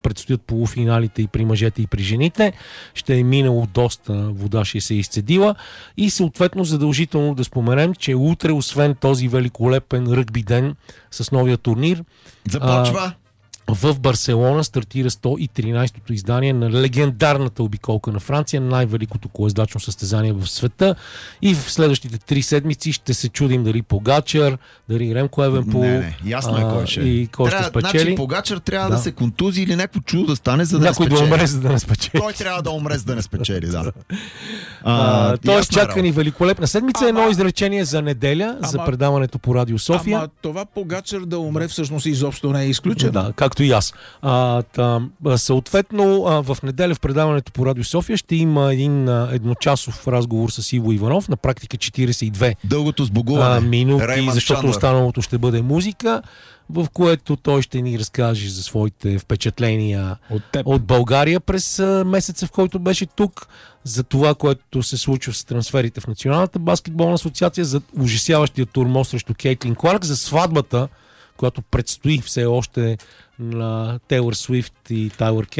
предстоят полуфиналите и при мъжете, и при жените. Ще е минало доста вода, ще се изцедила. И съответно задължително да споменем, че утре, освен този великолепен ръгби ден с новия турнир, започва в Барселона стартира 113-то издание на легендарната обиколка на Франция, най-великото колездачно състезание в света. И в следващите 3 седмици ще се чудим дали Погачар, дали Ремко Евенпол ясно е кой ще. И кой ще спечели. Значи Погачар трябва да се контузи или някакво чудо да стане, за да някой не спечели. да умре, за да не спечели. Той трябва да умре, за да не спечели, да. Тоест чака ни великолепна седмица. Едно изречение за неделя, за предаването по Радио София. Ама това Погачар да умре всъщност изобщо не е изключено. Да, както и аз. Съответно, в неделя в предаването по Радио София ще има един едночасов разговор с Иво Иванов, на практика 42 дългото сбогуване. Минути, Рейман защото Чандлър. останалото ще бъде музика, в което той ще ни разкаже за своите впечатления от България през месеца, в който беше тук, за това, което се случва с трансферите в Националната баскетболна асоциация, за ужасяващия турмоз срещу Кейтлин Кларк, за сватбата, която предстои все още на Тейлър Суифт и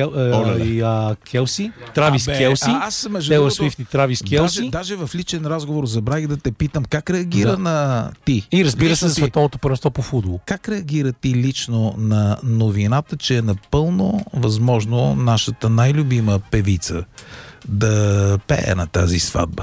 Келси. Травис Келси. Тейлър Суифт и Травис Келси. Даже в личен разговор забравих да те питам как реагира на ти. И разбира се за световното първенство по футбол. Как реагира ти лично на новината, че е напълно възможно нашата най-любима певица да пее на тази сватба?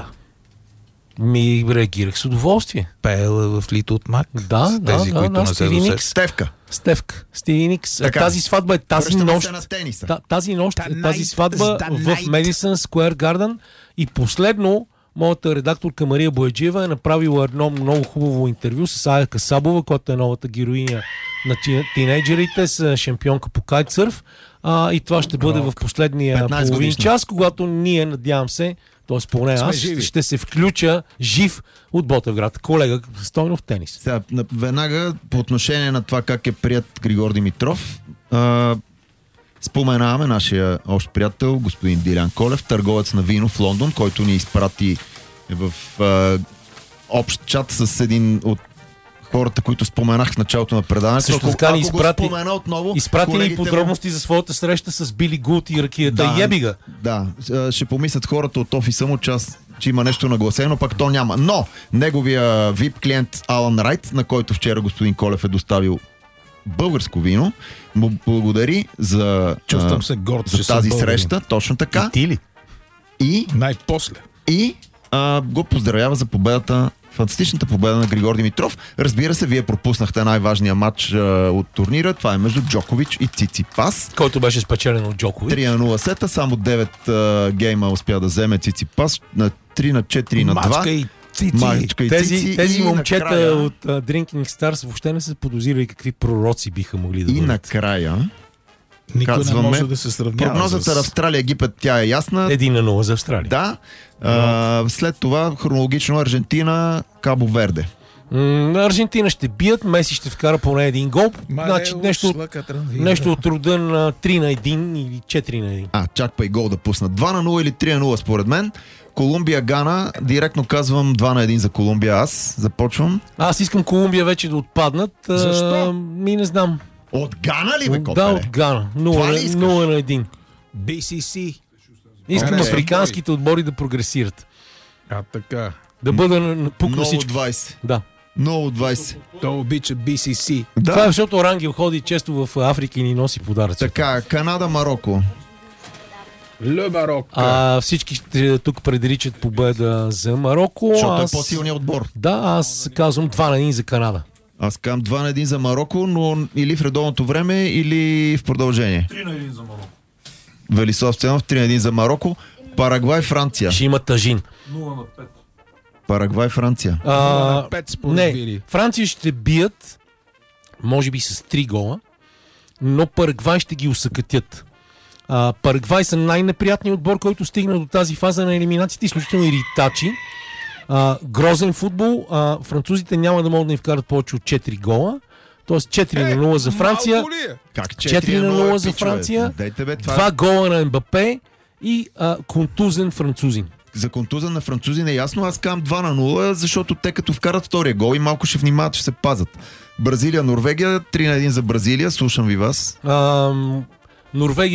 Ми реагирах с удоволствие. Пеела в Литл Мак? Да, тези, които не се досещат. Стевка. Стиви Никс. Тази сватба е тази нощ. Тази нощ е тази сватба в Медисън Скуер Гарден. И последно, моята редакторка Мария Бояджиева е направила едно много хубаво интервю с Ая Касабова, която е новата героиня на тинейджерите, с шампионка по кайтсърф. И това ще бъде в последния половин час, когато ние, надявам се, т.е. поне аз ще се включа жив от Ботевград. Колега Стойнов тенис. Сега, веднага по отношение на това как е прият Григор Димитров, споменаваме нашия общ приятел, господин Дилян Колев, търговец на вино в Лондон, който ни изпрати в общ чат с един от хората, които споменах в началото на предаването. Също така ни изпрати ни подробности за своята среща с Били Гулт и ракията Ебига. Да, ще помислят хората от офиса му, че има нещо нагласено, пак то няма. Но неговия VIP клиент Алан Райт, на който вчера господин Колев е доставил българско вино, му благодари за тази среща. Точно така. И най-после. И го поздравява за победата, фантастичната победа на Григор Димитров. Разбира се, вие пропуснахте най-важния матч от турнира. Това е между Джокович и Циципас. Който беше спечелен от Джокович. 3-0 сета, само 9 гейма успя да вземе Циципас на 3-4 на 2. Мачка и Цици. Тези момчета накрая от Drinking Stars въобще не са подозирали какви пророци биха могли да бъдат. И накрая никой не може да се сравнява. Прогнозата на Австралия-Египет, тя е ясна. 1-0 за Австралия. Да. След това хронологично Аржентина, Кабо Верде. Аржентина ще бият, Меси ще вкара поне един гол. Значи нещо от рода на 3-1 или 4-1. Чак па и гол да пуснат. 2-0 или 3-0 според мен. Колумбия, Гана, директно казвам 2-1 за Колумбия. Аз започвам. Аз искам Колумбия вече да отпаднат. Защо? Не знам. От Гана ли бе, Копеле? Да, от Гана. 0-1. BCC. Искам африканските отбори да прогресират. Така. Да бъда пук на всичко. 20. Да. 0-20. Той обича BCC. Да. Това е, защото Рангел ходи често в Африка и ни носи подаръци. Така, Канада, Мароко. Ле Мароко. Всички тук предричат победа за Мароко. Защото е по-силният отбор. Да, аз казвам 2-1 за Канада. Аз казвам 2-1 за Мароко, но или в редовното време, или в продължение. 3-1 за Мароко. Велислав Стоянов, 3-1 за Мароко. Парагвай, Франция. Ще има тъжин. 0-5. Парагвай, Франция. Не, Франция ще бият, може би с 3 гола, но Парагвай ще ги усъкътят. Парагвай са най-неприятният отбор, който стигна до тази фаза на елиминациите, изключително иритачи. Грозен футбол. Французите няма да могат да им вкарат повече от 4 гола. Тоест 4-0 за Франция. Как 4-0 за Франция. 2 гола на Мбапе и контузен французин. За контузен на французин е ясно. Аз казвам 2-0, защото те като вкарат втория гол и малко ще внимават, ще се пазят. Бразилия, Норвегия, 3-1 за Бразилия. Слушам ви вас. Норвегия